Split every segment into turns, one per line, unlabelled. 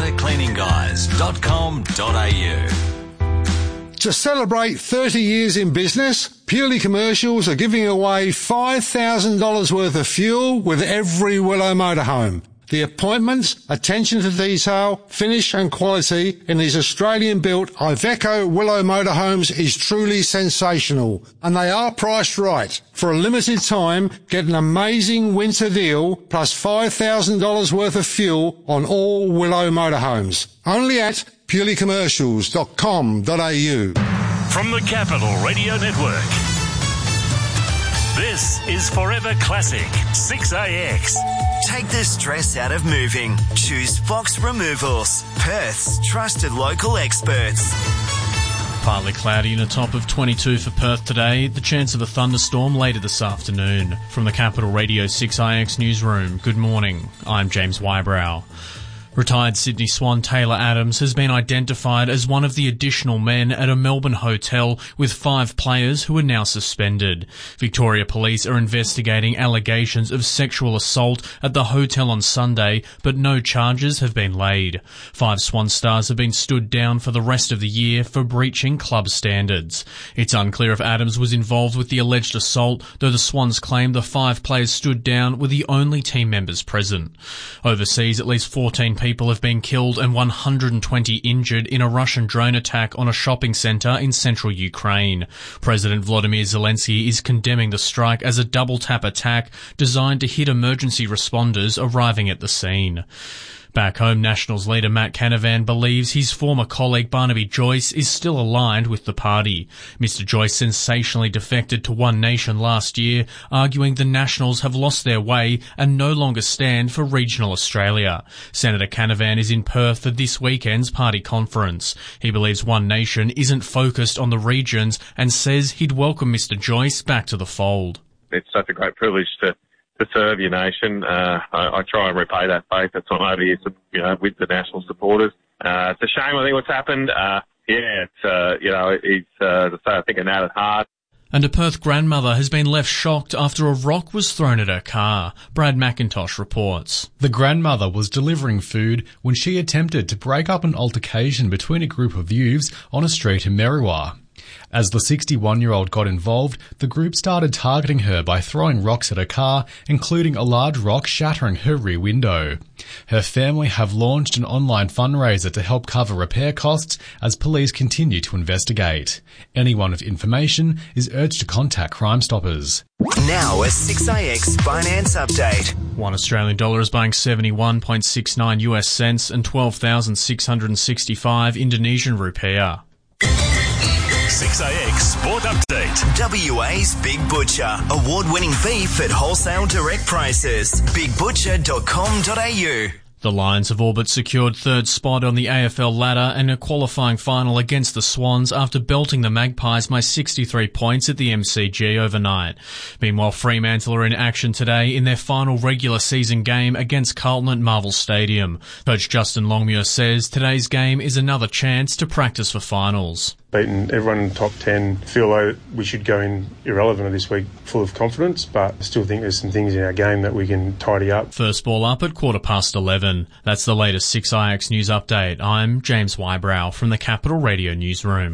WaterCleaningGuys.com.au.
To celebrate 30 years in business, Purely Commercials are giving away $5,000 worth of fuel with every Willow motorhome. The appointments, attention to detail, finish and quality in these Australian-built Iveco Willow motorhomes is truly sensational, and they are priced right. For a limited time, get an amazing winter deal plus $5,000 worth of fuel on all Willow motorhomes. Only at purelycommercials.com.au.
From the Capital Radio Network, this is Forever Classic 6AX.
Take the stress out of moving. Choose Fox Removals, Perth's trusted local experts.
Partly cloudy and a top of 22 for Perth today. The chance of a thunderstorm later this afternoon. From the Capital Radio 6IX newsroom, good morning. I'm James Wybrow. Retired Sydney Swan Taylor Adams has been identified as one of the additional men at a Melbourne hotel with 5 players who are now suspended. Victoria Police are investigating allegations of sexual assault at the hotel on Sunday, but no charges have been laid. 5 Swan stars have been stood down for the rest of the year for breaching club standards. It's unclear if Adams was involved with the alleged assault, though the Swans claim the 5 players stood down were the only team members present. Overseas, at least 14 people have been killed and 120 injured in a Russian drone attack on a shopping centre in central Ukraine. President Volodymyr Zelensky is condemning the strike as a double-tap attack designed to hit emergency responders arriving at the scene. Back home, Nationals leader Matt Canavan believes his former colleague Barnaby Joyce is still aligned with the party. Mr Joyce sensationally defected to One Nation last year, arguing the Nationals have lost their way and no longer stand for regional Australia. Senator Canavan is in Perth for this weekend's party conference. He believes One Nation isn't focused on the regions and says he'd welcome Mr Joyce back to the fold.
It's such a great privilege to serve your nation. I try and repay that faith that's on over here, with the national supporters. It's a shame, I think, what's happened. It's I think a nat at heart.
And a Perth grandmother has been left shocked after a rock was thrown at her car. Brad McIntosh reports.
The grandmother was delivering food when she attempted to break up an altercation between a group of youths on a street in Merriwa. As the 61-year-old got involved, the group started targeting her by throwing rocks at her car, including a large rock shattering her rear window. Her family have launched an online fundraiser to help cover repair costs as police continue to investigate. Anyone with information is urged to contact Crime Stoppers.
Now a 6AX finance update.
One Australian dollar is buying 71.69 US cents and 12,665 Indonesian rupiah.
6AX Sport Update.
WA's Big Butcher. Award-winning beef at wholesale direct prices. BigButcher.com.au.
The Lions have all but secured third spot on the AFL ladder and a qualifying final against the Swans after belting the Magpies by 63 points at the MCG overnight. Meanwhile, Fremantle are in action today in their final regular season game against Carlton at Marvel Stadium. Coach Justin Longmuir says today's game is another chance to practice for finals.
Beaten everyone in the top 10, feel like we should go in irrelevant this week full of confidence, but I still think there's some things in our game that we can tidy up.
First ball up at 11:15. That's the latest 6IX News Update. I'm James Wybrow from the Capital Radio Newsroom.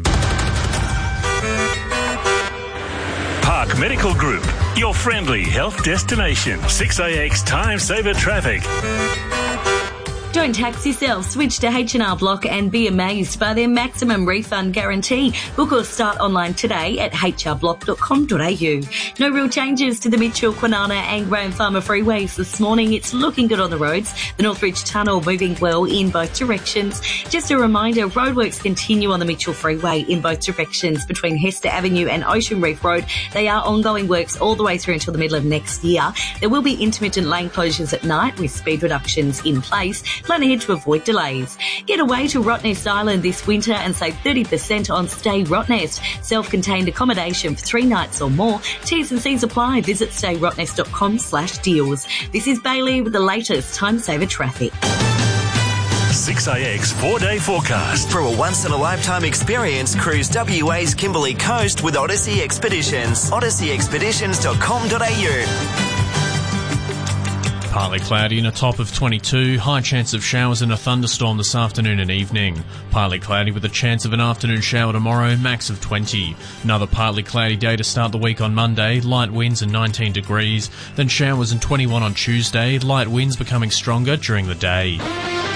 Park Medical Group, your friendly health destination. 6AX Time Saver Traffic.
Don't tax yourself. Switch to H&R Block and be amazed by their maximum refund guarantee. Book or start online today at hrblock.com.au. No real changes to the Mitchell, Kwinana and Graham Farmer freeways this morning. It's looking good on the roads. The Northbridge Tunnel moving well in both directions. Just a reminder, roadworks continue on the Mitchell Freeway in both directions between Hester Avenue and Ocean Reef Road. They are ongoing works all the way through until the middle of next year. There will be intermittent lane closures at night with speed reductions in place. Plan ahead to avoid delays. Get away to Rottnest Island this winter and save 30% on Stay Rottnest. Self-contained accommodation for 3 nights or more. T's and C's apply. Visit stayrottnest.com/deals. This is Bailey with the latest Time Saver traffic.
6AX 4-day forecast.
For a once-in-a-lifetime experience, cruise WA's Kimberley Coast with Odyssey Expeditions. OdysseyExpeditions.com.au.
Partly cloudy and a top of 22. High chance of showers and a thunderstorm this afternoon and evening. Partly cloudy with a chance of an afternoon shower tomorrow, max of 20. Another partly cloudy day to start the week on Monday. Light winds and 19 degrees. Then showers and 21 on Tuesday. Light winds becoming stronger during the day.